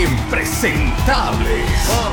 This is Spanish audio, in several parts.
impresentables.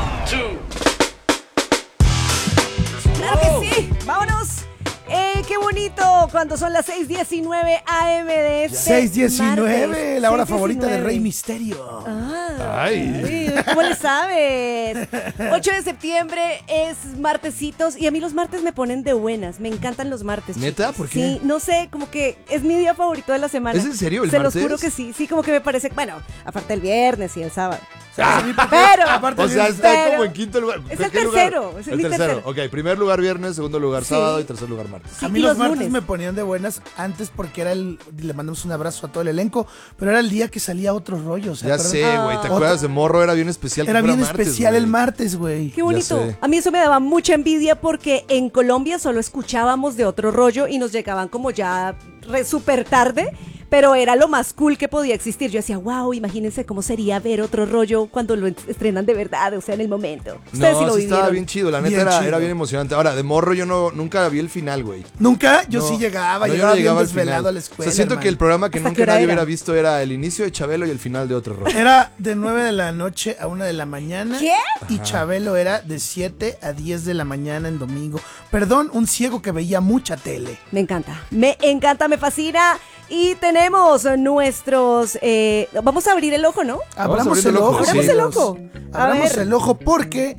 ¡Claro que sí! ¡Vámonos! ¡Qué bonito! Cuando son las 6:19 AM de este 6:19, martes. la hora 6:19. favorita de Rey Misterio. Ay. ¿Cómo le sabes? 8 de septiembre es martesitos y a mí los martes me ponen de buenas. Me encantan los martes. ¿Neta? chicos. ¿Por qué? Sí, no sé, como que es mi día favorito de la semana. ¿Es en serio el Se martes? los juro que sí. Sí, como que me parece, bueno, aparte del viernes y el sábado. Pero, aparte, O sea, está pero- como en quinto lugar. Es el ¿Qué tercero, lugar? es el mi tercero. tercero. Ok, primer lugar viernes, segundo lugar Sí. sábado y tercer lugar martes. a Sí, mí y los los martes lunes. me ponían de buenas antes porque era le mandamos un abrazo a todo el elenco, pero era el día que salía otro rollo. ¿Se Ya acuerdan? sé, güey. ¿Te acuerdas de Morro? Era bien especial. que Era fuera bien martes, especial güey. el martes, güey. Qué bonito. sé. A mí eso me daba mucha envidia porque en Colombia solo escuchábamos de otro rollo y nos llegaban como ya súper tarde, pero era lo más cool que podía existir. Yo decía, wow, imagínense cómo sería ver otro rollo cuando lo estrenan de verdad, o sea, en el momento. Ustedes No, sí lo sí estaba vivieron. bien chido. La neta Bien era chido. bien emocionante. Ahora, de Morro yo nunca vi el final, güey. Nunca, yo No, sí llegaba, no, yo llegaba no bien llegaba al desvelado final. a la escuela. O sea, siento que el hermano. programa que ¿Hasta nunca qué hora nadie era? hubiera visto era el inicio de Chabelo y el final de otro rollo. Era de 9 de la noche a 1 de la mañana. ¿Qué? Y Chabelo era de 7 a 10 de la mañana en domingo. Perdón, un ciego que veía mucha tele. Me encanta, me fascina. Y tenemos nuestros... vamos a abrir el ojo, ¿no? Abramos abriendo el el ojo, ojo. sí. Abramos el amigos. ojo. A Abramos ver. el ojo porque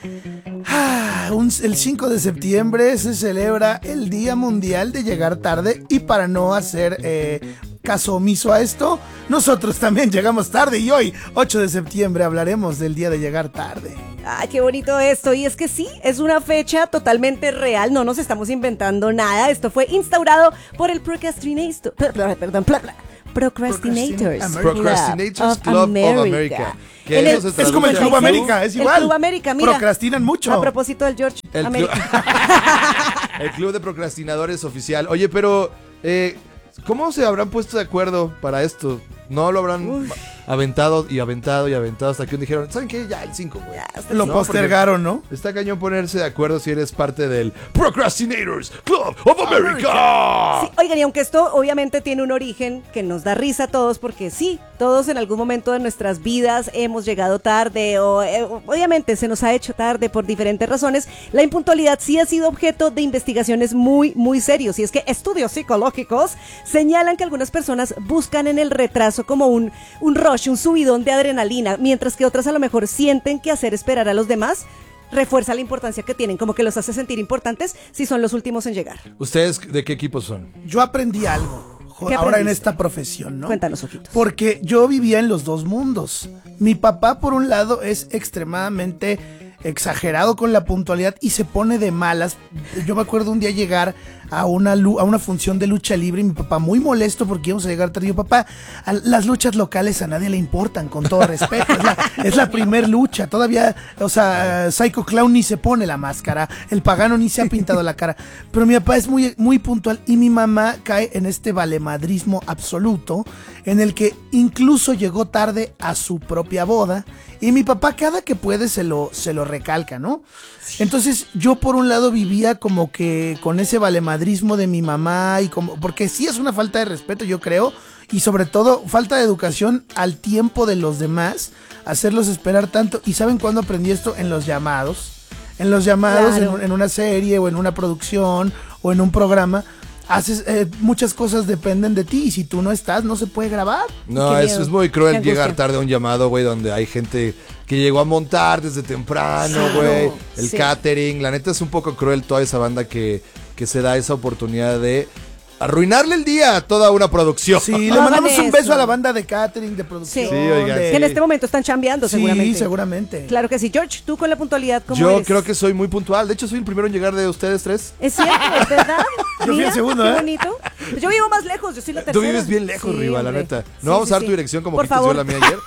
el 5 de septiembre se celebra el Día Mundial de Llegar Tarde y para no hacer caso omiso a esto, nosotros también llegamos tarde y hoy, 8 de septiembre, hablaremos del Día de Llegar Tarde. Ay, qué bonito esto. Y es que sí, es una fecha totalmente real. No nos estamos inventando nada. Esto fue instaurado por el Procrastinators Procrastinators Club of America. Que En eso el- se Es como el traduce Club en América, es igual. El Club América, mira. Procrastinan mucho. A propósito del George El América. El Club de Procrastinadores Oficial. Oye, pero ¿cómo se habrán puesto de acuerdo para esto? ¿No lo habrán aventado y aventado y aventado hasta que dijeron, ¿saben qué? Ya, el 5, güey. Ya, hasta Lo No, postergaron, ¿no? Está cañón ponerse de acuerdo si eres parte del Procrastinators Club of America. Sí, oigan, y aunque esto obviamente tiene un origen que nos da risa a todos, porque sí, todos en algún momento de nuestras vidas hemos llegado tarde o obviamente se nos ha hecho tarde por diferentes razones, la impuntualidad sí ha sido objeto de investigaciones muy, muy serios. Y es que estudios psicológicos señalan que algunas personas buscan en el retraso como un rush, un subidón de adrenalina, mientras que otras a lo mejor sienten que hacer esperar a los demás refuerza la importancia que tienen, como que los hace sentir importantes si son los últimos en llegar. ¿Ustedes de qué equipo son? Yo aprendí algo ¿Qué ahora en aprendiste? esta profesión, ¿no? Cuéntanos, ojitos. Porque yo vivía en los dos mundos. Mi papá, por un lado, es extremadamente exagerado con la puntualidad y se pone de malas. Yo me acuerdo un día llegar a una función de lucha libre y mi papá muy molesto porque íbamos a llegar tarde. Yo, papá, las luchas locales a nadie le importan, con todo respeto. Es la primer lucha. Todavía, o sea, Psycho Clown ni se pone la máscara. El pagano ni se ha pintado la cara. Pero mi papá es muy, muy puntual y mi mamá cae en este valemadrismo absoluto en el que incluso llegó tarde a su propia boda. Y mi papá cada que puede se lo recalca, ¿no? Entonces yo por un lado vivía como que con ese valemadrismo de mi mamá y como porque sí es una falta de respeto, yo creo, y sobre todo falta de educación al tiempo de los demás, hacerlos esperar tanto. ¿Y saben cuándo aprendí esto? En los llamados. En los llamados, Claro. en una serie o en una producción o en un programa. Haces muchas cosas dependen de ti y si tú no estás no se puede grabar. No, Qué eso miedo. es muy Qué cruel angustia. llegar tarde a un llamado, güey, donde hay gente que llegó a montar desde temprano, Claro. güey. El Sí. catering. La neta es un poco cruel toda esa banda que se da esa oportunidad de arruinarle el día a toda una producción. Sí, le No hagan mandamos un eso. beso a la banda de catering, de producción. Sí. Sí, oigan, de- Que en este momento están chambeando, Sí, seguramente. seguramente. Claro que sí. George, tú con la puntualidad, ¿cómo Yo eres? creo que soy muy puntual. De hecho, soy el primero en llegar de ustedes tres. Es cierto, es verdad. Yo fui Mira, el segundo, qué ¿eh? bonito. Yo vivo más lejos, yo soy la tercera. Tú vives bien lejos, Sí, Riva, la hombre. neta. Sí, No vamos sí, a dar sí. tu dirección como Por Quito dio favor. la mía ayer.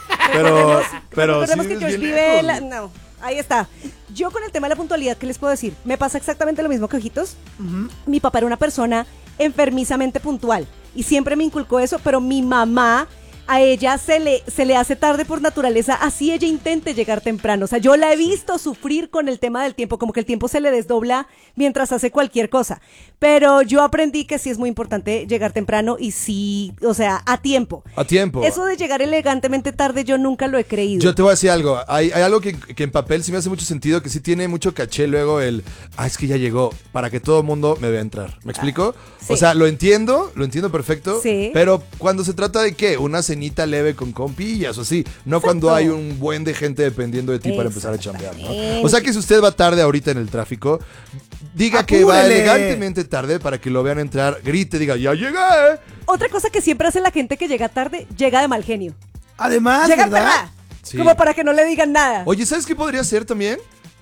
Pero Recordemos sí que vives George bien vive lejos. No, ahí está. Yo con el tema de la puntualidad, ¿qué les puedo decir? Me pasa exactamente lo mismo que Ojitos. Mi papá era una persona enfermizamente puntual y siempre me inculcó eso, pero mi mamá a ella se le hace tarde por naturaleza, así ella intente llegar temprano. O sea, yo la he visto sufrir con el tema del tiempo, como que el tiempo se le desdobla mientras hace cualquier cosa. Pero yo aprendí que sí es muy importante llegar temprano y sí, o sea, a tiempo. A tiempo. Eso de llegar elegantemente tarde yo nunca lo he creído. Yo te voy a decir algo. Hay algo que en papel sí me hace mucho sentido, que sí tiene mucho caché luego es que ya llegó, para que todo el mundo me vea entrar. ¿Me explico? Sí. O sea, lo entiendo perfecto. Sí. Pero cuando se trata de ¿qué? Una cenita leve con compillas o así. No cuando hay un buen de gente dependiendo de ti para empezar a chambear, ¿no? O sea que si usted va tarde ahorita en el tráfico, diga que va ¡Apúrele! elegantemente tarde para que lo vean entrar, grite, diga, ¡ya llegué! Otra cosa que siempre hace la gente que llega tarde, llega de mal genio. Además, Llega ¿verdad? emperrada. Sí. Como para que no le digan nada. Oye, ¿sabes qué podría ser también?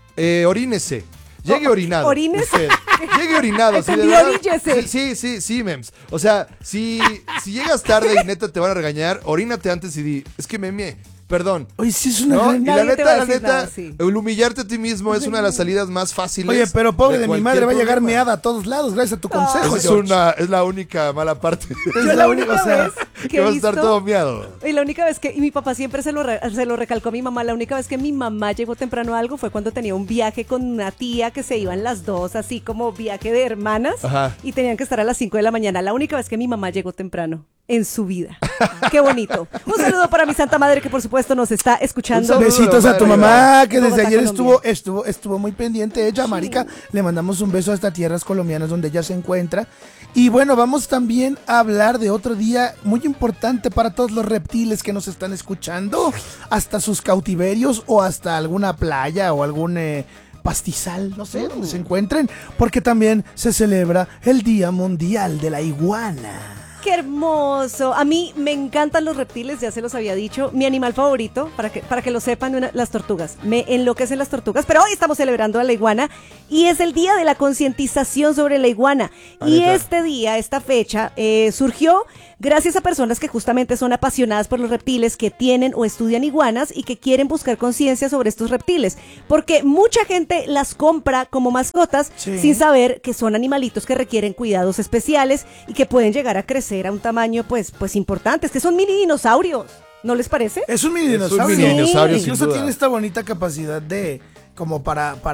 Orínese. Llegue orinado. ¿Orínese? Usted. Llegue orinado. Sí, de Entendí, verdad. oríllese. Sí, mems. O sea, si llegas tarde y neta te van a regañar, orínate antes y di, es que me mié. Perdón. Oye, sí es una ¿No? gran... Y Nadie la te va a neta, decir nada, sí. el humillarte a ti mismo es una de las salidas más fáciles. Oye, pero pobre de mi cualquier madre, va a llegar problema. meada a todos lados gracias a tu consejo, Esa George. es la única mala parte. Es la única, o sea, vez que va a estar visto- todo miado. Y la única vez que, y mi papá siempre se lo recalcó a mi mamá, la única vez que mi mamá llegó temprano a algo fue cuando tenía un viaje con una tía que se iban las dos, así como viaje de hermanas, Ajá. y tenían que estar a las 5 de la mañana. La única vez que mi mamá llegó temprano en su vida. Qué bonito. Un saludo para mi santa madre que por supuesto nos está escuchando. saludo. Besitos a tu Madre, mamá, que desde Bogotá, ayer Colombia. estuvo muy pendiente ella, marica. Le mandamos un beso hasta tierras colombianas donde ella se encuentra. Y bueno, vamos también a hablar de otro día muy importante para todos los reptiles que nos están escuchando, hasta sus cautiverios o hasta alguna playa o algún pastizal, no sé, donde se encuentren, porque también se celebra el Día Mundial de la Iguana. ¡Qué hermoso! A mí me encantan los reptiles, ya se los había dicho. Mi animal favorito, para que lo sepan, las tortugas. Me enloquecen las tortugas, pero hoy estamos celebrando a la iguana y es el día de la concientización sobre la iguana. Y neta. este día, esta fecha, surgió gracias a personas que justamente son apasionadas por los reptiles, que tienen o estudian iguanas y que quieren buscar conciencia sobre estos reptiles. Porque mucha gente las compra como mascotas Sí. sin saber que son animalitos que requieren cuidados especiales y que pueden llegar a crecer a un tamaño pues importante. Es que son mini dinosaurios, ¿no les parece? Es un mini Es un dinosaurio. mini dinosaurio, Sí. sin Incluso duda. tiene esta bonita capacidad de como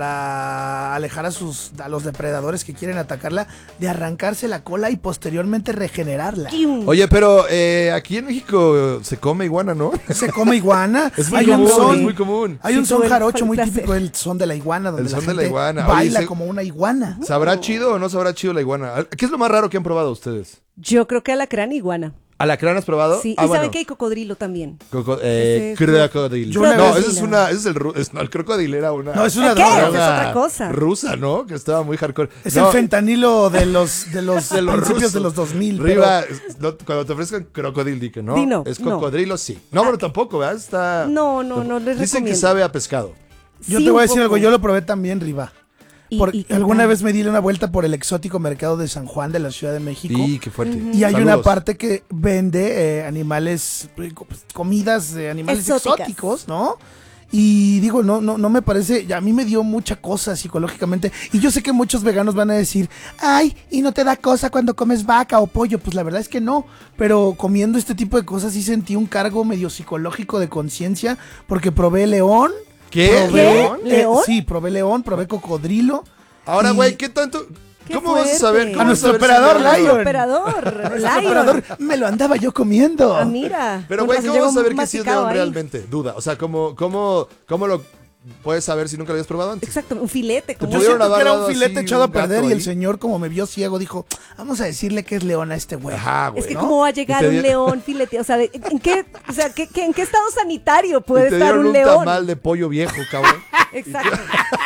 para alejar a los depredadores que quieren atacarla, de arrancarse la cola y posteriormente regenerarla. Oye, pero aquí en México se come iguana, ¿no? Se come iguana. Es muy hay un común, son, es muy común. Hay un Sí, son tuve el jarocho muy placer. típico, el son de la iguana, donde El son la de la gente iguana. Oye, baila como una iguana. ¿Sabrá chido o no sabrá chido la iguana? ¿Qué es lo más raro que han probado ustedes? Yo creo que alacrán iguana. ¿Alacrán has probado? Sí, y bueno. saben que hay cocodrilo también. Ese Ese es crocodilo. Yo una No, vez- ese es el crocodilo era una. No, es una ¿Qué? droga. Esa es otra cosa. Rusa, ¿no? Que estaba muy hardcore. Es No, el fentanilo de los de los principios rusos. de los 2000. Riva, cuando te ofrezcan crocodilo, di que no. Di no, es no. cocodrilo, sí. No, pero tampoco, ¿verdad? Está. No les Dicen que recomiendo. sabe a pescado. Yo Sí, te voy a un decir algo, poco. yo lo probé también, Riva. ¿Y qué Alguna tal? vez me di una vuelta por el exótico mercado de San Juan de la Ciudad de México. Y qué fuerte. Y hay Saludos. una parte que vende animales, comidas de animales Exóticas. exóticos, ¿no? Y digo, no me parece, a mí me dio mucha cosa psicológicamente. Y yo sé que muchos veganos van a decir, ay, ¿y no te da cosa cuando comes vaca o pollo? Pues la verdad es que no. Pero comiendo este tipo de cosas sí sentí un cargo medio psicológico de conciencia, porque probé león. ¿Qué? ¿León? ¿León? Sí, probé león, probé cocodrilo. Ahora, y- güey, ¿qué tanto? Qué ¿Cómo vas a saber? fuerte. ¿Cómo A vas a nuestro saber si operador, no? Lion. Operador, Ese Lion. operador me lo andaba yo comiendo. Ah, mira. Pero, Con güey, razón ¿cómo vas a llegó saber que sí es masticado león ahí. realmente? Duda. O sea, ¿cómo lo puedes saber si nunca lo habías probado antes? Exacto, un filete. Te como Yo pudieron siento que haber era dado un filete así echado a un gato perder y el ahí. señor, como me vio ciego, dijo, vamos a decirle que es león a este güey. Ajá, güey. Es que ¿no? cómo va a llegar Y te un di- león filete, o sea, ¿en qué estado sanitario Y puede te estar dieron un un león? tamal de pollo viejo, cabrón. Exacto.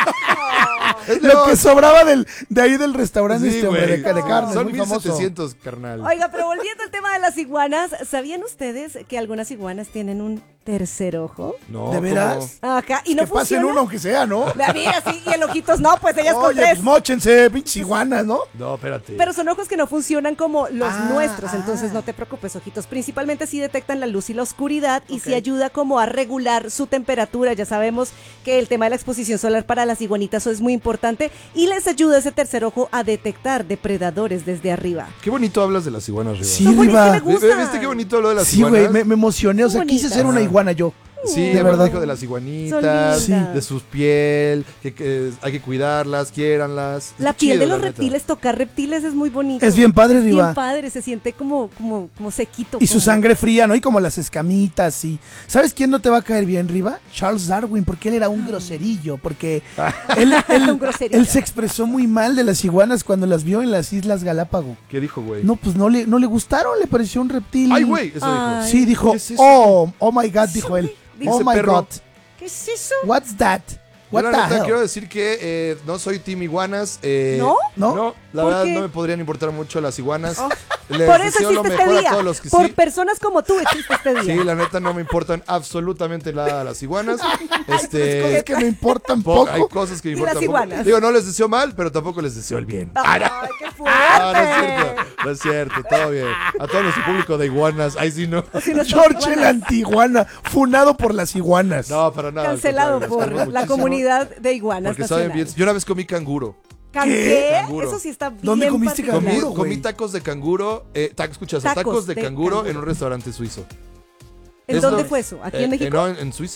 Es Lo león. que sobraba de ahí del restaurante Sí, este hombre güey. de carne, Son muy famoso. 1700, carnal. Oiga, pero volviendo al tema de las iguanas, ¿sabían ustedes que algunas iguanas tienen un tercer ojo. No, ¿De veras? Ajá, y no Que pasen funciona. uno aunque sea, ¿no? Mira, sí, y el ojitos no, pues ellas con Oye, tres. pues móchense, pinches iguanas, ¿no? No, espérate. Pero son ojos que no funcionan como los Ah, nuestros, entonces ah. no te preocupes, ojitos. Principalmente sí detectan la luz y la oscuridad y sí Ok. ayuda como a regular su temperatura. Ya sabemos que el tema de la exposición solar para las iguanitas es muy importante y les ayuda ese tercer ojo a detectar depredadores desde arriba. Qué bonito hablas de las iguanas, Riva. Sí, Son bonitas, Riva. me gustan. ¿Viste qué bonito habló de las Sí, iguanas? güey, me emocioné. O sea, Bonitas. quise ser una iguana yo. Sí, de de verdad. dijo de las iguanitas, Son lindas. de su piel, que hay que cuidarlas, quiéranlas. La Está piel chido, de los la neta. reptiles, tocar reptiles es muy bonito. Es bien padre, Bien Riva. padre, se siente como sequito. Y su como- sangre fría, ¿no? Y como las escamitas y... ¿Sabes quién no te va a caer bien, Riva? Charles Darwin, porque él era un groserillo, porque él, Un groserillo. él se expresó muy mal de las iguanas cuando las vio en las Islas Galápagos. ¿Qué dijo, güey? No, pues no le gustaron, le pareció un reptil. ¡Ay, güey! Eso Ay. Sí, dijo, ¿Qué es eso? oh my God, dijo él. Dice Oh my perro. God, ¿Qué es eso? what's that? Yo What la the neta hell? quiero decir que no soy team iguanas. ¿No? ¿No? La ¿Por verdad qué? no me podrían importar mucho las iguanas. Oh. Les Por eso deseo lo existe mejor este a todos día. los que Por sí. personas como tú existe este día. Sí, la neta no me importan absolutamente nada las iguanas. Cosas que me importan Hay poco. cosas que me Y las importan poco. iguanas. Digo, no les deseo mal, pero tampoco les deseo el bien. Ay, qué fuerte. No, no es cierto, no es cierto, todo bien. A todo nuestro público de iguanas, ahí sí no. Si no son George el iguanas. antiguana, funado por las iguanas. No, para nada. al Cancelado contrario, por los la queremos muchísimo, comunidad de iguanas Porque saben bien. nacionales. Yo una vez comí canguro. ¿Qué? Canguro. Eso sí está bien ¿Dónde comiste particular. canguro? Comí güey. tacos de canguro. Escuchas, Tacos tacos de de canguro canguro. en un restaurante suizo. ¿En Es dónde lo- fue eso? ¿Aquí en México? No, en Suiza.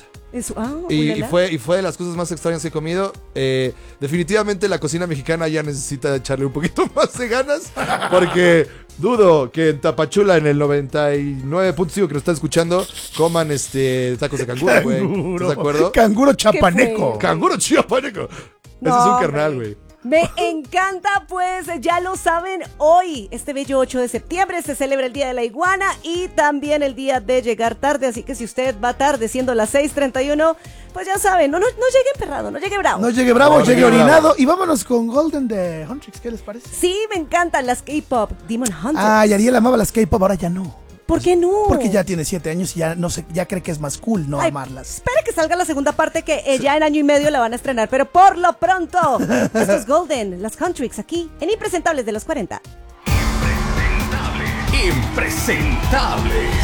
Y ulala. fue de las cosas más extrañas que he comido. Definitivamente la cocina mexicana ya necesita echarle un poquito más de ganas. Porque dudo que en Tapachula, en el 99.5 que nos están escuchando, coman tacos de canguro, güey. ¿Estás de acuerdo? Canguro chapaneco. fue? Canguro chiapaneco. Ese No, es un hombre. carnal, güey. Me encanta, pues ya lo saben, hoy, este bello 8 de septiembre, se celebra el Día de la Iguana y también el Día de Llegar Tarde, así que si usted va tarde, siendo las 6:31, pues ya saben, no llegue emperrado, no llegue bravo. No llegue bravo, No, llegue llegue orinado. bravo. Y vámonos con Golden de Huntrix, ¿qué les parece? Sí, me encantan las K-pop, Demon Hunter. Ah, y Ariel amaba las K-pop, ahora ya no. ¿Por qué no? Porque ya tiene 7 años y ya no sé, ya cree que es más cool no Ay, amarlas. Espera que salga la segunda parte que ya en año y medio la van a estrenar, pero por lo pronto, esto es Golden, las Huntrix aquí en Impresentables de los 40. Impresentables.